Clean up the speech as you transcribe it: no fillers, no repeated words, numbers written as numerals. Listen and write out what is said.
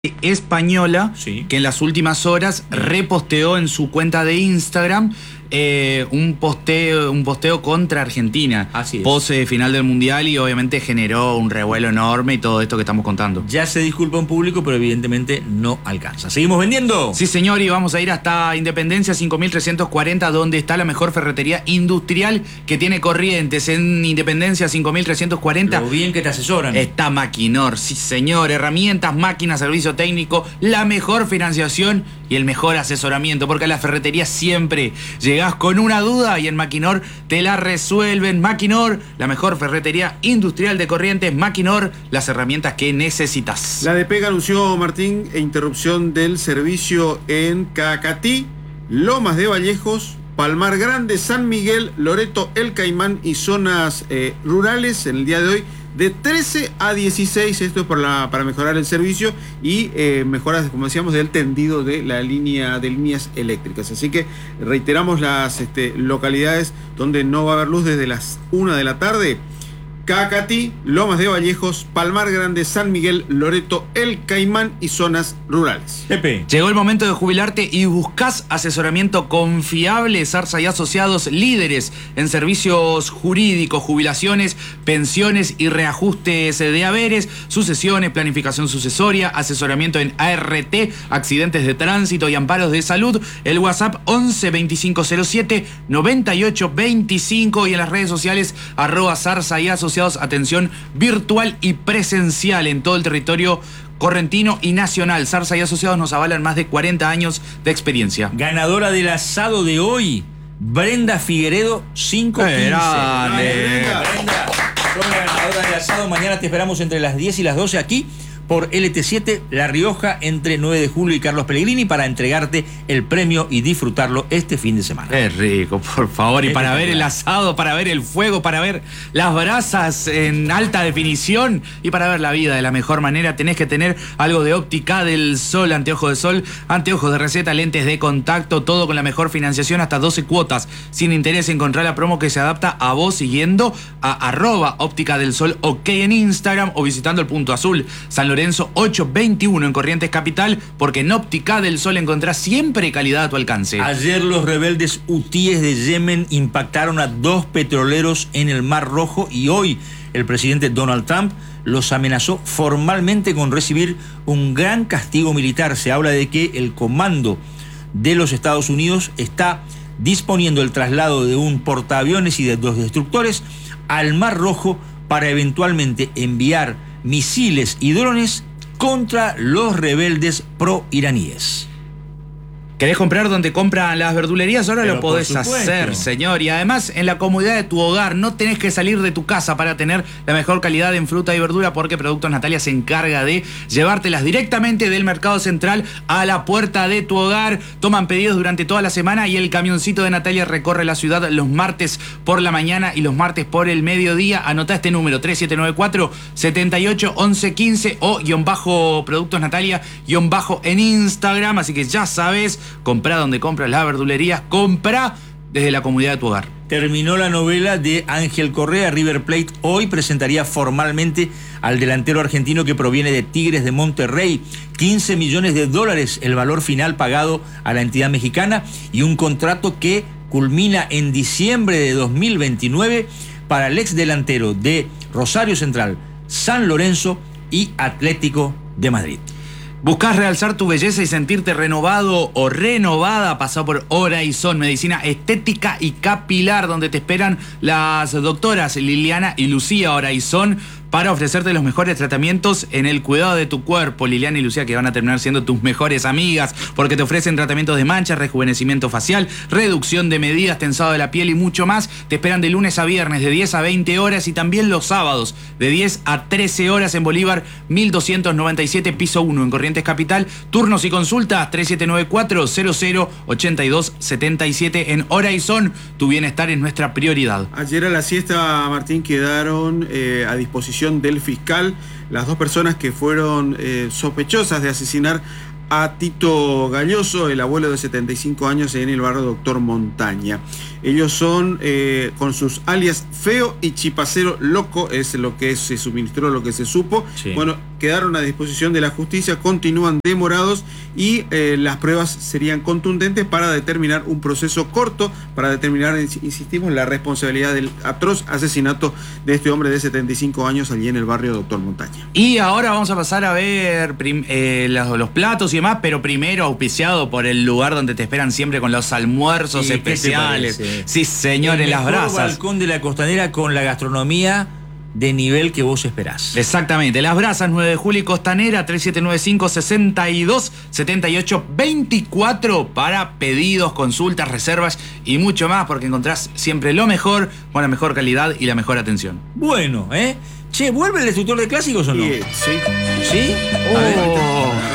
española, Sí. que en las últimas horas reposteó en su cuenta de Instagram un posteo contra Argentina. Así es. Post final del Mundial, y obviamente generó un revuelo enorme y todo esto que estamos contando. Ya se disculpa en público, pero evidentemente no alcanza. ¿Seguimos vendiendo? Sí, señor, y vamos a ir hasta Independencia 5340, donde está la mejor ferretería industrial que tiene Corrientes. En Independencia 5340 Lo bien que te asesoran. está Maquinor, sí señor, herramientas, máquinas, servicio técnico, la mejor financiación y el mejor asesoramiento, porque a la ferretería siempre llegás con una duda y en Maquinor te la resuelven. Maquinor, la mejor ferretería industrial de Corrientes. Maquinor, las herramientas que necesitas. La DPEG anunció, Martín, interrupción del servicio en Cacatí, Lomas de Vallejos, Palmar Grande, San Miguel, Loreto, El Caimán y zonas rurales en el día de hoy, de 13 a 16. Esto es para mejorar el servicio y mejoras, como decíamos, del tendido de la línea de líneas eléctricas. Así que reiteramos las localidades donde no va a haber luz desde las 1 de la tarde. Cacatí, Lomas de Vallejos, Palmar Grande, San Miguel, Loreto, El Caimán y zonas rurales. Pepe. Llegó el momento de jubilarte y buscas asesoramiento confiable. Zarza y Asociados, líderes en servicios jurídicos, jubilaciones, pensiones y reajustes de haberes, sucesiones, planificación sucesoria, asesoramiento en ART, accidentes de tránsito y amparos de salud. El WhatsApp 11 2507 98 25 y en las redes sociales @Zarza y Asociados, atención virtual y presencial en todo el territorio correntino y nacional. Zarza y Asociados nos avalan más de 40 años de experiencia. Ganadora del asado de hoy, Brenda Figueredo, 515. Brenda, sos la ganadora del asado. Mañana te esperamos entre las 10 y las 12 aquí por LT7 La Rioja, entre 9 de julio y Carlos Pellegrini, para entregarte el premio y disfrutarlo este fin de semana. Qué rico, por favor. Y para ver el asado, para ver el fuego, para ver las brasas en alta definición y para ver la vida de la mejor manera, tenés que tener algo de Óptica del Sol, anteojos de sol, anteojos de receta, lentes de contacto, todo con la mejor financiación, hasta 12 cuotas. Sin interés, encontrar la promo que se adapta a vos siguiendo a @Óptica del Sol OK en Instagram o visitando el Punto Azul, San Lorenzo 821 en Corrientes Capital, porque en Óptica del Sol encontrás siempre calidad a tu alcance. Ayer los rebeldes hutíes de Yemen impactaron a 2 petroleros en el Mar Rojo y hoy el presidente Donald Trump los amenazó formalmente con recibir un gran castigo militar. Se habla de que el comando de los Estados Unidos está disponiendo el traslado de un portaaviones y de 2 destructores al Mar Rojo para eventualmente enviar misiles y drones contra los rebeldes pro-iraníes. ¿Querés comprar donde compran las verdulerías? Ahora Pero lo podés por supuesto. hacer, señor. Y además, en la comodidad de tu hogar, no tenés que salir de tu casa para tener la mejor calidad en fruta y verdura, porque Productos Natalia se encarga de llevártelas directamente del mercado central a la puerta de tu hogar. Toman pedidos durante toda la semana y el camioncito de Natalia recorre la ciudad los martes por la mañana y los martes por el mediodía. Anotá este número, 3794 78 11 15 o _ Productos Natalia _ en Instagram. Así que ya sabes, comprá donde compras las verdulerías, comprá desde la comodidad de tu hogar. Terminó la novela de Ángel Correa. River Plate hoy presentaría formalmente al delantero argentino que proviene de Tigres de Monterrey. 15 millones de dólares el valor final pagado a la entidad mexicana y un contrato que culmina en diciembre de 2029 para el ex delantero de Rosario Central, San Lorenzo y Atlético de Madrid. ¿Buscás realzar tu belleza y sentirte renovado o renovada? Pasá por Horizon, medicina estética y capilar, donde te esperan las doctoras Liliana y Lucía Horizon para ofrecerte los mejores tratamientos en el cuidado de tu cuerpo. Liliana y Lucía, que van a terminar siendo tus mejores amigas, porque te ofrecen tratamientos de manchas, rejuvenecimiento facial, reducción de medidas, tensado de la piel y mucho más. Te esperan de lunes a viernes de 10 a 20 horas y también los sábados de 10 a 13 horas en Bolívar 1297, piso 1 en Corrientes Capital. Turnos y consultas 3794 00 82 77. En Horizon, tu bienestar es nuestra prioridad. Ayer a la siesta, Martín, quedaron a disposición del fiscal las 2 personas que fueron sospechosas de asesinar a Tito Galloso, el abuelo de 75 años en el barrio Doctor Montaña. Ellos son, con sus alias Feo y Chipacero Loco, es lo que se suministró, lo que se supo. Sí. Bueno, quedaron a disposición de la justicia continúan demorados y las pruebas serían contundentes para determinar un proceso corto, para determinar, insistimos, la responsabilidad del atroz asesinato de este hombre de 75 años allí en el barrio Doctor Montaña. Y ahora vamos a pasar a ver los platos y demás, pero primero auspiciado por el lugar donde te esperan siempre con los almuerzos especiales. Sí, señor, en las brasas. El balcón de la Costanera con la gastronomía de nivel que vos esperás. Exactamente, Las Brasas, 9 de julio y Costanera, 3795-6278-24 para pedidos, consultas, reservas y mucho más, porque encontrás siempre lo mejor, con la mejor calidad y la mejor atención. Bueno, Che, ¿vuelve el destructor de clásicos o no? Sí. ¿Sí? Oh.